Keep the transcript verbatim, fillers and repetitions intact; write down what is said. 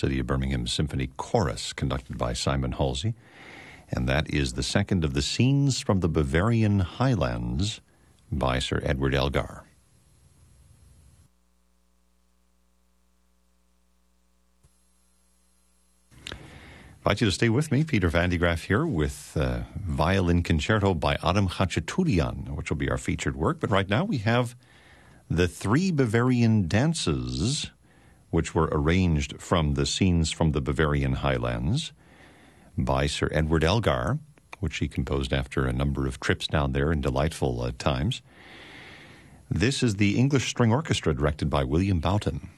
City of Birmingham Symphony Chorus, conducted by Simon Halsey. And that is the second of the Scenes from the Bavarian Highlands by Sir Edward Elgar. I invite you to stay with me. Peter Van de Graaff here with uh, Violin Concerto by Adam Khachaturian, which will be our featured work. But right now we have the Three Bavarian Dances, which were arranged from the Scenes from the Bavarian Highlands by Sir Edward Elgar, which he composed after a number of trips down there in delightful uh, times. This is the English String Orchestra directed by William Boughton.